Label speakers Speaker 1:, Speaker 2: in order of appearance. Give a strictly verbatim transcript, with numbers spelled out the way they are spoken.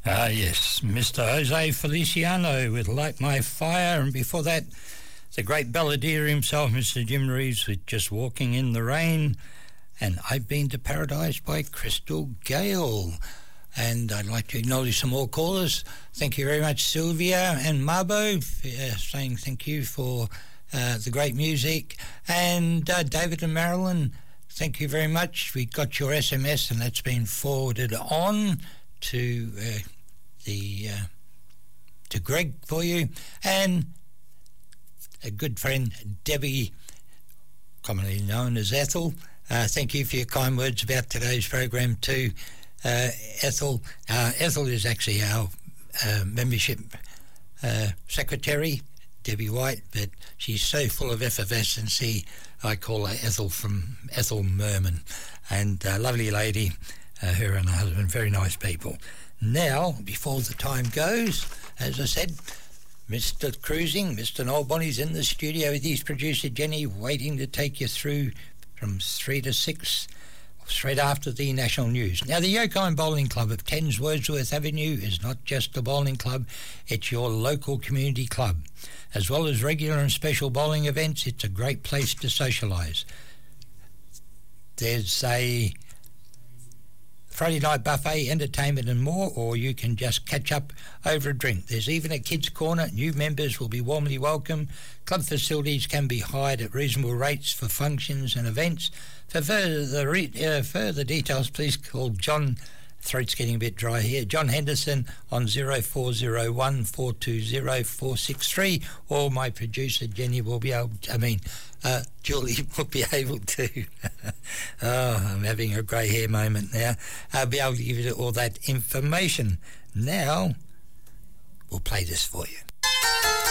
Speaker 1: Ah, yes, Mister Jose Feliciano with Light My Fire, and before that, the great balladeer himself, Mister Jim Reeves, with Just Walking in the Rain, and I've Been to Paradise by Crystal Gale. And I'd like to acknowledge some more callers. Thank you very much, Sylvia and Marbo, uh, saying thank you for uh, the great music. And uh, David and Marilyn, thank you very much. We got your S M S and that's been forwarded on to uh, the uh, to Greg for you. And a good friend, Debbie, commonly known as Ethel. Uh, thank you for your kind words about today's program too. Uh, Ethel, uh, Ethel is actually our uh, membership uh, secretary, Debbie White, but she's so full of effervescency, I call her Ethel from Ethel Merman. And a lovely lady, uh, her and her husband, very nice people. Now, before the time goes, as I said, Mister Cruising, Mister Noel Bonnie's in the studio with his producer Jenny, waiting to take you through from three to six, straight after the national news. Now, the Yokine Bowling Club of Tens Wordsworth Avenue is not just a bowling club, it's your local community club. As well as regular and special bowling events, it's a great place to socialise. There's a Friday night buffet, entertainment and more, or you can just catch up over a drink. There's even a kids' corner. New members will be warmly welcome. Club facilities can be hired at reasonable rates for functions and events. For further, re- uh, further details, please call John, throat's getting a bit dry here, John Henderson on zero four zero one, four two zero, four six three, or my producer Jenny will be able to, I mean, uh, Julie will be able to, oh, I'm having a grey hair moment now, I'll be able to give you all that information. Now, we'll play this for you.